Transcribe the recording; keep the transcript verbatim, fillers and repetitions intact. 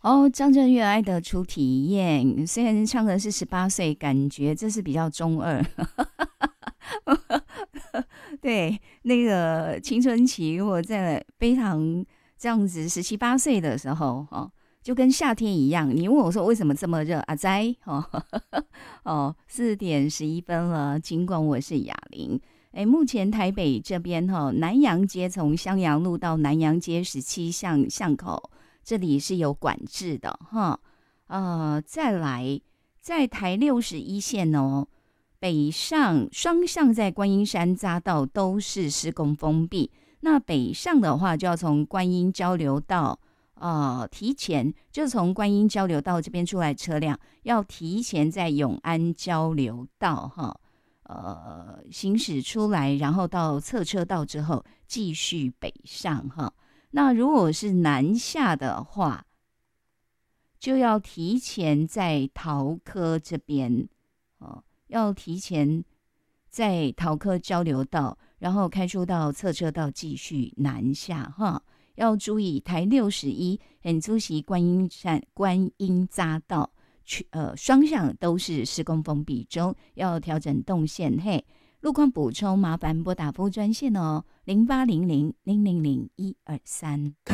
哦，张震岳爱的初体验，虽然唱的是十八岁，感觉这是比较中二。对，那个青春期，如果在非常这样子十七八岁的时候，哦，就跟夏天一样。你问我说为什么这么热？阿哉，哦，哦，四点十一分了。尽管我是哑铃，哎，目前台北这边哈、哦，南洋街从襄阳路到南洋街十七巷巷口，这里是有管制的哈。呃，再来，在台六十一线哦。北上双向在观音山匝道都是施工封闭，那北上的话就要从观音交流道，呃，提前就从观音交流道这边出来，车辆要提前在永安交流道哈，呃，行驶出来，然后到侧车道之后继续北上哈。那如果是南下的话，就要提前在桃科这边哦。要提前在桃科交流道，然后开出到侧车道继续南下哈。要注意台六十一很出席观音山观音匝道，呃双向都是施工封闭中，要调整动线嘿。路况补充麻烦拨打服务专线哦，零八零零零零零一二三。